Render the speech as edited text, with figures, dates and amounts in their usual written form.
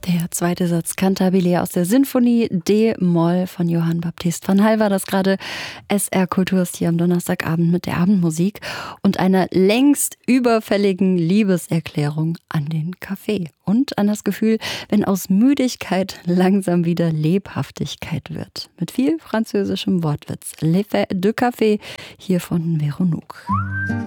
Der zweite Satz Cantabile aus der Sinfonie D-Moll von Johann Baptist van Hall war das gerade. SR Kultur ist hier am Donnerstagabend mit der Abendmusik und einer längst überfälligen Liebeserklärung an den Kaffee und an das Gefühl, wenn aus Müdigkeit langsam wieder Lebhaftigkeit wird. Mit viel französischem Wortwitz. L'effet de café hier von Veronouk.